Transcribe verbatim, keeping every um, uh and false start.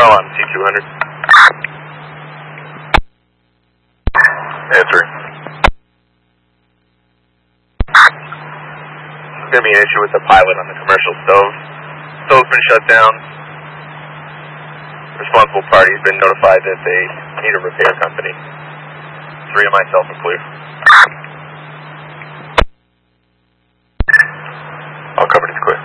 Well on T two hundred. Answering. There's going to be an issue with the pilot on the commercial stove. Stove's been shut down. Responsible party's been notified that they need a repair company. Three of myself are clear. All covered is clear.